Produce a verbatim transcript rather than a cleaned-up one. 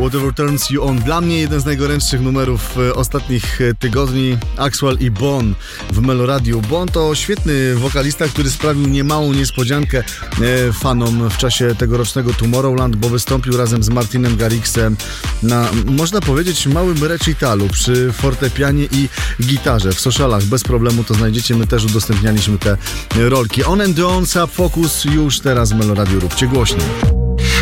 Whatever Turns You On. Dla mnie jeden z najgorętszych numerów ostatnich tygodni. Axwell i Bon w Meloradiu. Bon to świetny wokalista, który sprawił niemałą niespodziankę fanom w czasie tegorocznego Tomorrowland, bo wystąpił razem z Martinem Garrixem na, można powiedzieć, małym recitalu przy fortepianie i gitarze. W socialach bez problemu to znajdziecie, my też udostępnialiśmy te rolki. On and On, Sub Focus już teraz w Meloradiu. Róbcie głośno.